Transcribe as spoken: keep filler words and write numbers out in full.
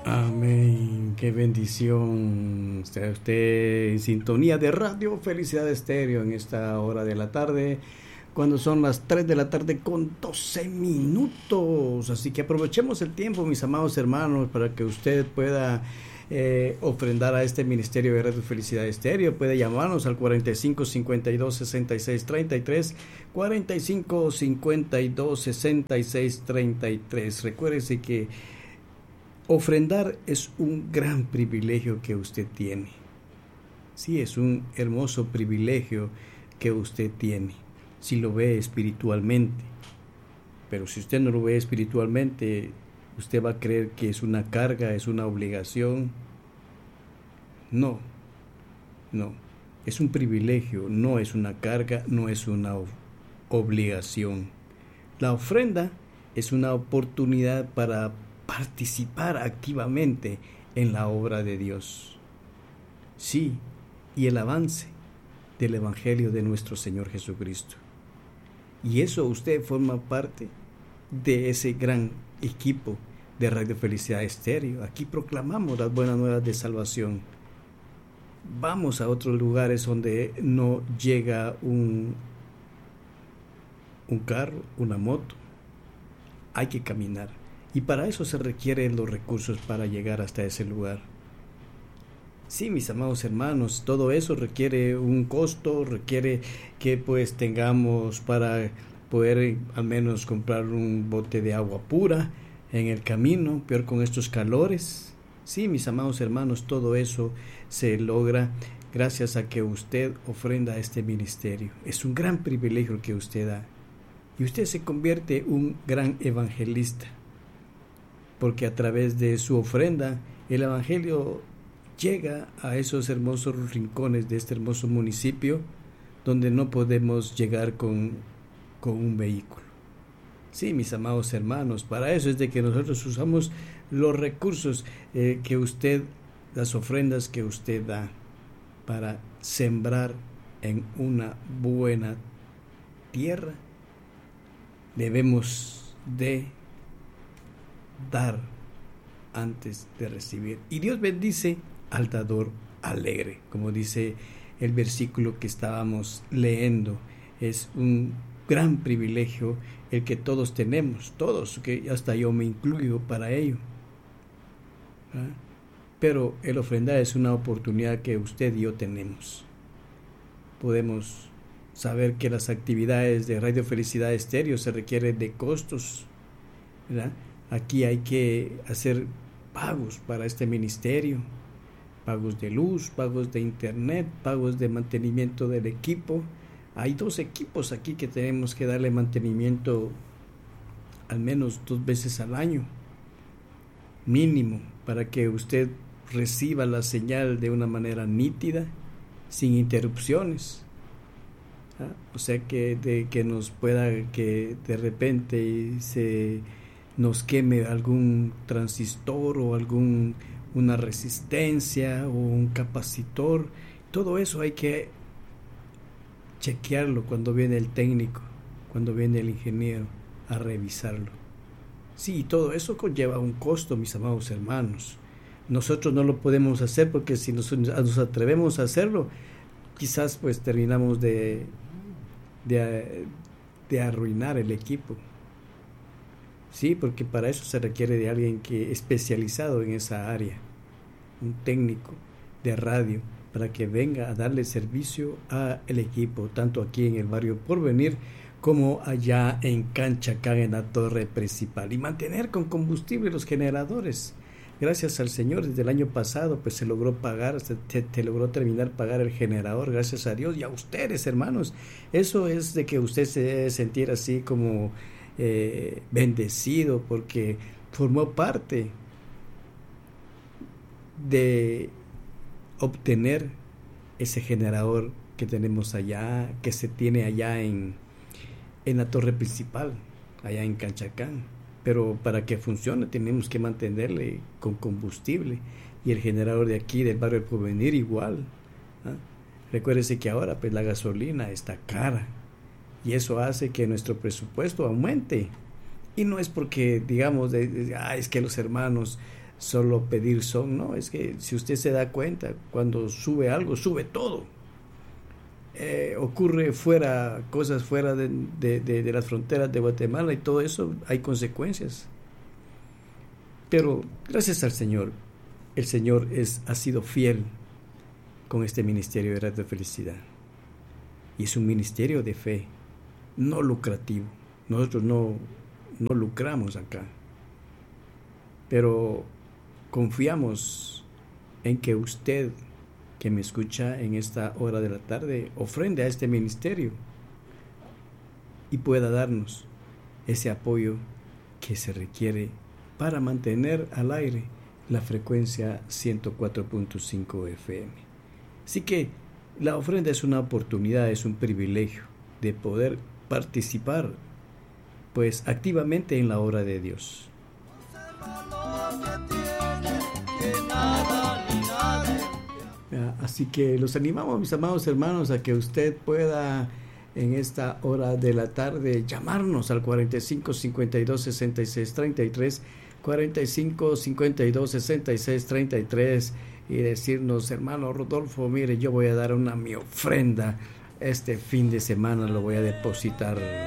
Amén, qué bendición. Está usted en sintonía de Radio Felicidad Estéreo en esta hora de la tarde, cuando son las tres de la tarde con doce minutos. Así que aprovechemos el tiempo, mis amados hermanos, para que usted pueda eh, ofrendar a este ministerio de Radio Felicidad Estéreo. Puede llamarnos al cuarenta y cinco, cincuenta y dos, sesenta y seis, treinta y tres, cuarenta y cinco, cincuenta y dos, sesenta y seis, treinta y tres. Recuérdese que ofrendar es un gran privilegio que usted tiene. Sí, es un hermoso privilegio que usted tiene, si lo ve espiritualmente. Pero si usted no lo ve espiritualmente, usted va a creer que es una carga, es una obligación. No, no. Es un privilegio, no es una carga, no es una obligación. La ofrenda es una oportunidad para participar activamente en la obra de Dios. Sí, y el avance del Evangelio de nuestro Señor Jesucristo. Y eso usted forma parte de ese gran equipo de Radio Felicidad Estéreo. Aquí proclamamos las buenas nuevas de salvación. Vamos a otros lugares donde no llega un, un carro, una moto. Hay que caminar. Y para eso se requieren los recursos para llegar hasta ese lugar. Sí, mis amados hermanos, todo eso requiere un costo, requiere que pues tengamos para poder al menos comprar un bote de agua pura en el camino, peor con estos calores. Sí, mis amados hermanos, todo eso se logra gracias a que usted ofrenda a este ministerio. Es un gran privilegio que usted da. Y usted se convierte en un gran evangelista, porque a través de su ofrenda el Evangelio llega a esos hermosos rincones de este hermoso municipio donde no podemos llegar con, con un vehículo. Sí, mis amados hermanos, para eso es de que nosotros usamos los recursos eh, que usted, las ofrendas que usted da para sembrar en una buena tierra. Debemos de dar antes de recibir. Y Dios bendice al dador alegre, como dice el versículo que estábamos leyendo. Es un gran privilegio el que todos tenemos, todos, que hasta yo me incluyo para ello. ¿Ah? Pero el ofrendar es una oportunidad que usted y yo tenemos. Podemos saber que las actividades de Radio Felicidad Estéreo se requieren de costos, ¿verdad? Aquí hay que hacer pagos para este ministerio, pagos de luz, pagos de internet, pagos de mantenimiento del equipo. Hay dos equipos aquí que tenemos que darle mantenimiento al menos dos veces al año, mínimo, para que usted reciba la señal de una manera nítida, sin interrupciones. ¿Ah? O sea que de que nos pueda, que de repente se nos queme algún transistor o algún una resistencia o un capacitor. Todo eso hay que chequearlo cuando viene el técnico, cuando viene el ingeniero a revisarlo. Sí, todo eso conlleva un costo, mis amados hermanos. Nosotros no lo podemos hacer porque si nos, nos atrevemos a hacerlo, quizás pues terminamos de, de, de arruinar el equipo. Sí, porque para eso se requiere de alguien que especializado en esa área, un técnico de radio, para que venga a darle servicio al equipo, tanto aquí en el barrio Porvenir como allá en Canchacán, en la torre principal, y mantener con combustible los generadores. Gracias al Señor, desde el año pasado pues se logró pagar, se, se, se logró terminar pagar el generador, gracias a Dios y a ustedes, hermanos. Eso es de que usted se debe sentir así como eh, bendecido, porque formó parte de obtener ese generador que tenemos allá, que se tiene allá en, en la torre principal, allá en Canchacán. Pero para que funcione tenemos que mantenerle con combustible, y el generador de aquí del barrio del Porvenir igual. ¿Ah? Recuérdese que ahora pues la gasolina está cara, y eso hace que nuestro presupuesto aumente. Y no es porque digamos de, de, ah, es que los hermanos solo pedir son, no, es que si usted se da cuenta, cuando sube algo, sube todo. Eh, ocurre fuera, cosas fuera de, de, de, de las fronteras de Guatemala y todo eso, hay consecuencias. Pero gracias al Señor, el Señor es, ha sido fiel con este ministerio de Radio Felicidad. Y es un ministerio de fe, no lucrativo. Nosotros no, no lucramos acá. Pero confiamos en que usted, que me escucha en esta hora de la tarde, ofrende a este ministerio y pueda darnos ese apoyo que se requiere para mantener al aire la frecuencia ciento cuatro punto cinco F M. Así que la ofrenda es una oportunidad, es un privilegio de poder participar pues activamente en la obra de Dios. Así que los animamos, mis amados hermanos, a que usted pueda en esta hora de la tarde llamarnos al cuarenta y cinco, cincuenta y dos, sesenta y seis, treinta y tres, cuarenta y cinco, cincuenta y dos, sesenta y seis, treinta y tres y decirnos: hermano Rodolfo, mire, yo voy a dar una mi ofrenda este fin de semana, lo voy a depositar